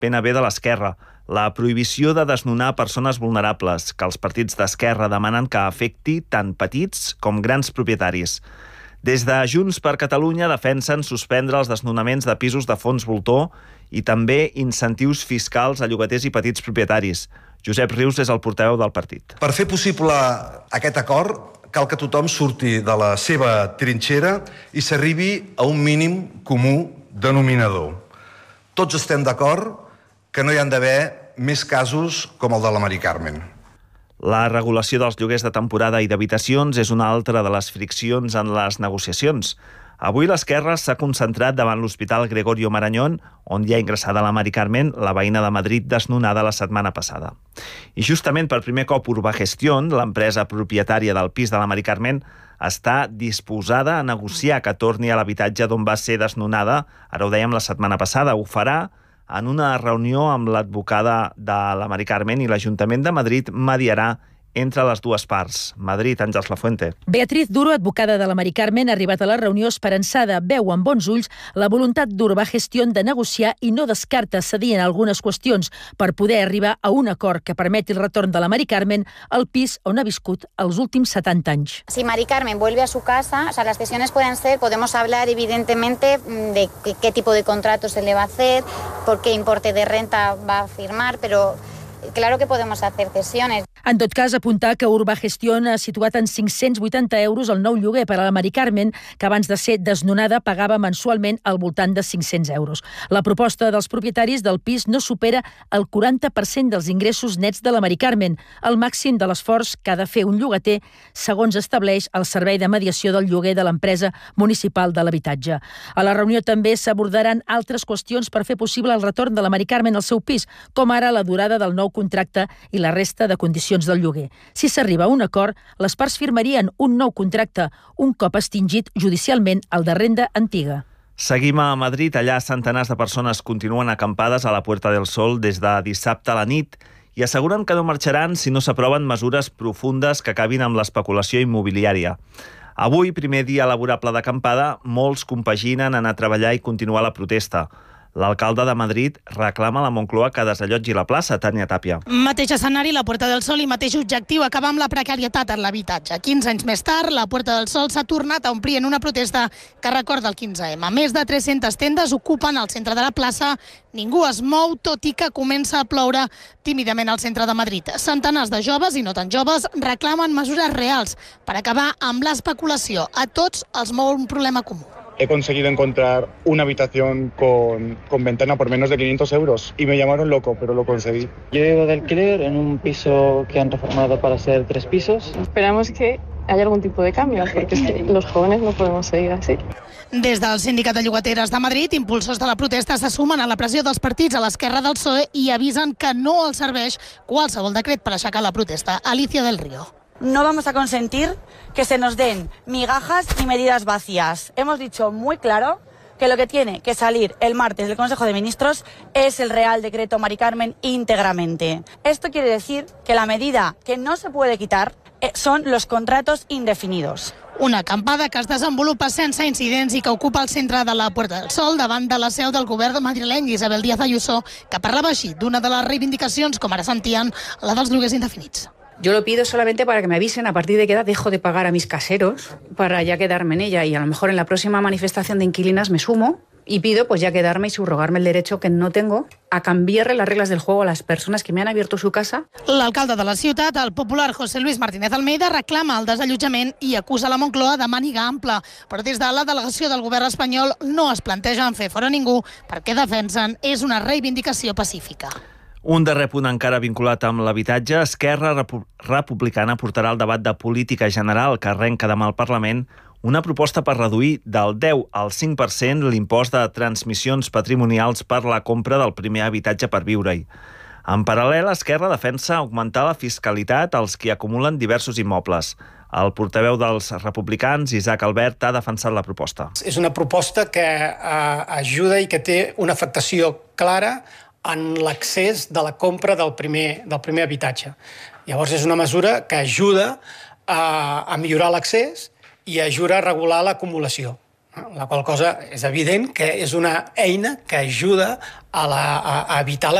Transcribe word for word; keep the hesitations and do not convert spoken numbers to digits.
P N B de l'Esquerra, la prohibició de desnonar persones vulnerables, que els partits d'Esquerra demanen que afecti tant petits com grans propietaris. Des de Junts per Catalunya defensen suspendre els desnonaments de pisos de fons voltor i també incentius fiscals a llogaters i petits propietaris. Josep Rius és el portaveu del partit. Per fer possible aquest acord, cal que tothom surti de la seva trinxera i s'arribi a un mínim comú denominador. Tots estem d'acord que no hi han d'haver més casos com el de la Mari Carmen. La regulació dels lloguers de temporada i d'habitacions és una altra de les friccions en les negociacions. Avui l'Esquerra s'ha concentrat davant l'Hospital Gregorio Marañón, on hi ha ingressada la Mari Carmen, la veïna de Madrid desnonada la setmana passada. I justament per primer cop Urbagestión, l'empresa propietària del pis de la Mari Carmen, està disposada a negociar que torni a l'habitatge d'on va ser desnonada, ara ho dèiem la setmana passada, ho farà en una reunió amb l'advocada de la Mari Carmen i l'Ajuntament de Madrid mediarà entre les dues parts. Madrid, Àngels Lafuente. Beatriz Duro, advocada de la Mari Carmen, ha arribat a la reunió esperançada. Veu amb bons ulls la voluntat d'Urbagestión de negociar i no descarta cedir en algunes qüestions per poder arribar a un acord que permeti el retorn de la Mari Carmen al pis on ha viscut els últims setanta anys. Si Mari Carmen vuelve a su casa, o sea, las cesiones pueden ser, podemos hablar evidentemente de qué tipo de contrato se le va a hacer, por qué importe de renta va a firmar, pero claro que podemos hacer cesiones. En tot cas, apuntar que Urbagestión ha situat en cinc-cents vuitanta euros el nou lloguer per a la Mari Carmen, que abans de ser desnonada pagava mensualment al voltant de cinc-cents euros. La proposta dels propietaris del pis no supera el quaranta per cent dels ingressos nets de la Mari Carmen, el màxim de l'esforç que ha de fer un llogater, segons estableix el Servei de Mediació del Lloguer de l'Empresa Municipal de l'Habitatge. A la reunió també s'abordaran altres qüestions per fer possible el retorn de la Mari Carmen al seu pis, com ara la durada del nou contracte i la resta de condicions del lloguer. Si s'arriba a un acord, les parts firmarien un nou contracte, un cop extingit judicialment el de renda antiga. Seguim a Madrid. Allà centenars de persones continuen acampades a la Puerta del Sol des de dissabte a la nit i asseguren que no marxaran si no s'aproven mesures profundes que acabin amb l'especulació immobiliària. Avui, primer dia laborable d'acampada, molts compaginen anar a treballar i continuar la protesta. L'alcalde de Madrid reclama a la Moncloa que desallotgi la plaça, Tània Tàpia. Mateix escenari, la Puerta del Sol, i mateix objectiu, acabar amb la precarietat en l'habitatge. quinze anys més tard, la Puerta del Sol s'ha tornat a omplir en una protesta que recorda el quinze ema. Més de tres-centes tendes ocupen el centre de la plaça. Ningú es mou, tot i que comença a ploure tímidament al centre de Madrid. Centenars de joves i no tan joves reclamen mesures reals per acabar amb l'especulació. A tots els mou un problema comú. He conseguido encontrar una habitación con, con ventana por menos de quinientos euros y me llamaron loco, pero lo conseguí. Yo vivo de alquiler en un piso que han reformado para ser tres pisos. Esperamos que haya algún tipo de cambio, porque es que los jóvenes no podemos seguir así. Des del Sindicat de Llogateres de Madrid, impulsors de la protesta se sumen a la pressió dels partits a l'esquerra del P S O E i avisen que no els serveix qualsevol decret per aixecar la protesta. Alicia del Río. No vamos a consentir que se nos den migajas y medidas vacías. Hemos dicho muy claro que lo que tiene que salir el martes del Consejo de Ministros es el Real Decreto Mari Carmen íntegramente. Esto quiere decir que la medida que no se puede quitar son los contratos indefinidos. Una acampada que es desenvolupa sense incidents i que ocupa el centre de la Puerta del Sol davant de la seu del govern madrileny, Isabel Díaz Ayuso, que parlava així d'una de les reivindicacions, com ara sentien, la dels lloguers indefinits. Yo lo pido solamente para que me avisen a partir de qué edad dejo de pagar a mis caseros para ya quedarme en ella, y a lo mejor en la próxima manifestación de inquilinas me sumo y pido pues ya quedarme y subrogarme el derecho que no tengo a cambiarle las reglas del juego a las personas que me han abierto su casa. L'alcalde de la ciutat, el popular José Luis Martínez Almeida, reclama el desallotjament i acusa la Moncloa de màniga ampla. Però des de la delegació del govern espanyol no es plantegen fer fora ningú perquè defensen és una reivindicació pacífica. Un darrer punt encara vinculat amb l'habitatge. Esquerra Republicana portarà al debat de política general que arrenca demà al Parlament una proposta per reduir del deu al cinc per cent l'impost de transmissions patrimonials per la compra del primer habitatge per viure-hi. En paral·lel, Esquerra defensa augmentar la fiscalitat als qui acumulen diversos immobles. El portaveu dels republicans, Isaac Albert, ha defensat la proposta. És una proposta que eh, ajuda i que té una afectació clara en l'accés de la compra del primer, del primer habitatge. Llavors és una mesura que ajuda a, a millorar l'accés i ajuda a regular l'acumulació. La qual cosa és evident que és una eina que ajuda a, la, a evitar la